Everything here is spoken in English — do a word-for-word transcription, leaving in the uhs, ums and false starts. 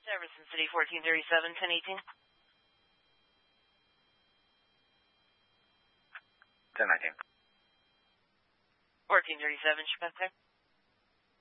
Jefferson City, fourteen thirty-seven, ten eighteen. ten nineteen. fourteen thirty-seven, Chicago.